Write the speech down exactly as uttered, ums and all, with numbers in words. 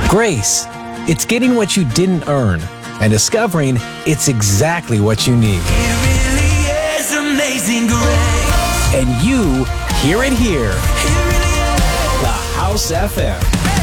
Grace. It's getting what you didn't earn and discovering it's exactly what you need. It really is amazing grace. And you hear it here. It really is. The House F M.